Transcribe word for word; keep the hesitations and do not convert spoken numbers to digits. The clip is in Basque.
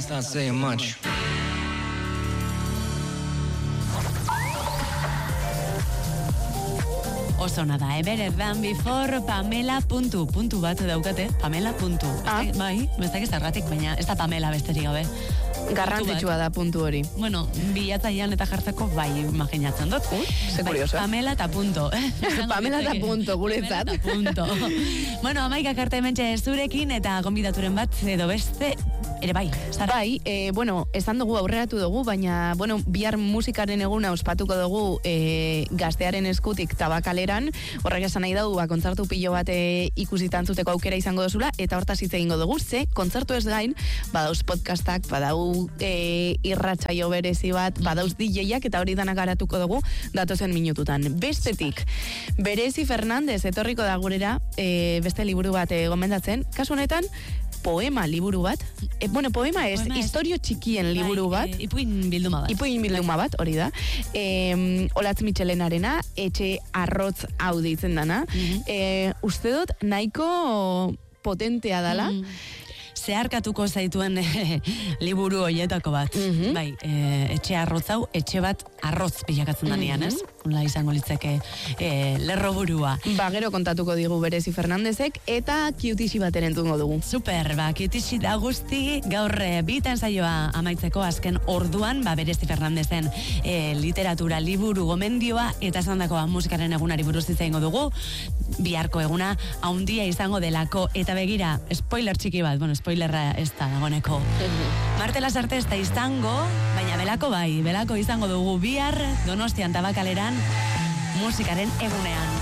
It's not saying much. Oso nada, Ever Than Before, Pamela puntu, puntu bat daukate, Pamela puntu. Ah. Ez, bai, ez dakit zergatik, baina ez da Pamela besterik gabe. Garrantzitsua da puntu hori. Bueno, bilatzailean eta jartzeko bai imaginatzen dut. Uh, ze bai, kurioso. Pamela eta punto. Pamela eta punto, guretzat. Pamela eta punto. Bueno, amaikak arte hementxe zurekin eta gonbidaturen bat edo beste ere bai. Zara? Bai, e, bueno, esan dugu aurreratu dugu, baina, bueno, bihar musikaren eguna ospatuko dugu e, gaztearen eskutik tabakaleran, horrek esan nahi dugu, ba, kontzertu pilo bat e, ikusitan zuteko aukera izango dozula, eta hortaz hitz egingo dugu, ze, kontzertu ez gain, badauz podcastak, badau e, irratsaio berezi bat, badauz D J-ak, eta hori danak garatuko dugu, datozen minututan. Bestetik, Berezi Fernandez etorriko da gurera, e, beste liburu bat e, gomendatzen, kasu honetan, poema liburu bat. E, bueno, poema ez, Poema ez. historio txikien liburu Bai, bat. e, ipuin bilduma bat. Ipuin bilduma bat, hori da. E, Olatz Mitxelenarena, etxe arrotz hau deitzen dana. Mhm. e, uste dut, nahiko potentea dala. Mm. Zeharkatuko zaituen eh, liburu hoietako bat. Mhm. Bai, eh, etxe arrotz hau, etxe bat arrotz bilakatzen danean, ez? Hola izango litzeke eh, lerro burua. Ba, gero kontatuko digu Berezi Fernandezek, eta kiutixi baten entzungo dugu. Super, ba, kiutixi da guzti, gaur eh, bitan saioa amaitzeko azken orduan, ba, Berezi Fernandezen eh, literatura liburu gomendioa, eta esan dako musikaren egunari buruz hitz egingo dugu, biharko eguna haundia izango delako, eta begira, spoiler txiki bat, bueno, spoilerra ez da dagoneko. Marte Lasarte ez da izango, baina belako bai, belako izango dugu bihar Donostian tabakaleran musikaren egunean.